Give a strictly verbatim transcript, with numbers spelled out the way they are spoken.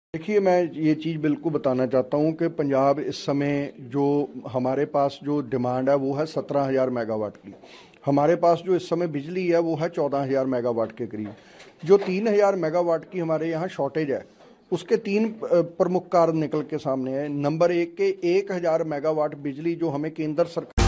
देखिए, मैं ये चीज़ बिल्कुल बताना चाहता हूँ कि पंजाब इस समय जो हमारे पास जो डिमांड है वो है सत्रह हज़ार मेगावाट की। हमारे पास जो इस समय बिजली है वो है चौदह हज़ार मेगावाट के करीब। जो तीन हज़ार मेगावाट की हमारे यहाँ शॉर्टेज है उसके तीन प्रमुख कारण निकल के सामने हैं। नंबर एक के एक हज़ार मेगावाट बिजली जो हमें केंद्र सरकार